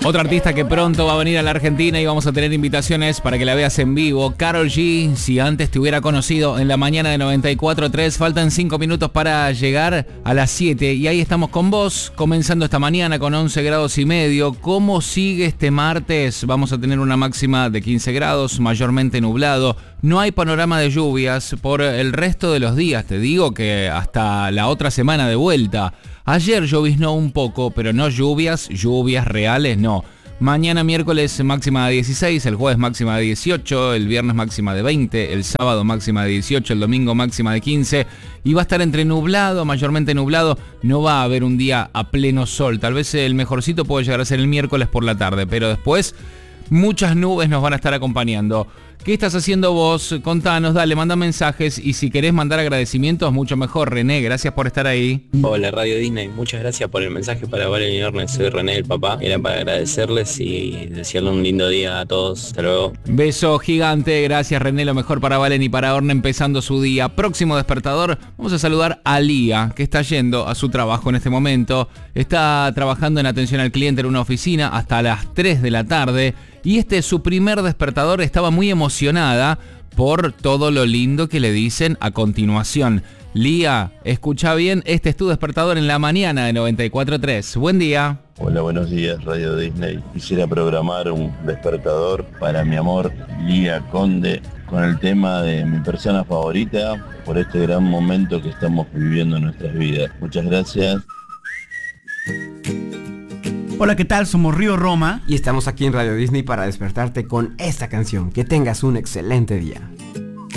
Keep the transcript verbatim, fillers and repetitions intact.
Otra artista que pronto va a venir a la Argentina y vamos a tener invitaciones para que la veas en vivo. Karol G, si antes te hubiera conocido en la mañana de noventa y cuatro tres. Faltan cinco minutos para llegar a las siete y ahí estamos con vos, comenzando esta mañana con once grados y medio. ¿Cómo sigue este martes? Vamos a tener una máxima de quince grados, mayormente nublado. No hay panorama de lluvias por el resto de los días. Te digo que hasta la otra semana de vuelta. Ayer lloviznó un poco, pero no lluvias, lluvias reales no. Mañana miércoles máxima de dieciséis, el jueves máxima de dieciocho, el viernes máxima de veinte, el sábado máxima de dieciocho, el domingo máxima de quince. Y va a estar entre nublado, mayormente nublado. No va a haber un día a pleno sol. Tal vez el mejorcito puede llegar a ser el miércoles por la tarde, pero después muchas nubes nos van a estar acompañando. ¿Qué estás haciendo vos? Contanos, dale, manda mensajes y si querés mandar agradecimientos, mucho mejor. René, gracias por estar ahí. Hola Radio Disney, muchas gracias por el mensaje para Valen y Ernest. Soy René, el papá. Era para agradecerles y desearle un lindo día a todos. Hasta luego. Beso gigante, gracias René, lo mejor para Valen y para Orne empezando su día. Próximo despertador, vamos a saludar a Lía, que está yendo a su trabajo en este momento. Está trabajando en atención al cliente en una oficina hasta las tres de la tarde. Y este es su primer despertador, estaba muy emocionada por todo lo lindo que le dicen a continuación. Lía, escucha bien, este es tu despertador en la mañana de noventa y cuatro tres. Buen día. Hola, buenos días, Radio Disney. Quisiera programar un despertador para mi amor, Lía Conde, con el tema de mi persona favorita por este gran momento que estamos viviendo en nuestras vidas. Muchas gracias. Hola, ¿qué tal? Somos Río Roma y estamos aquí en Radio Disney para despertarte con esta canción. Que tengas un excelente día.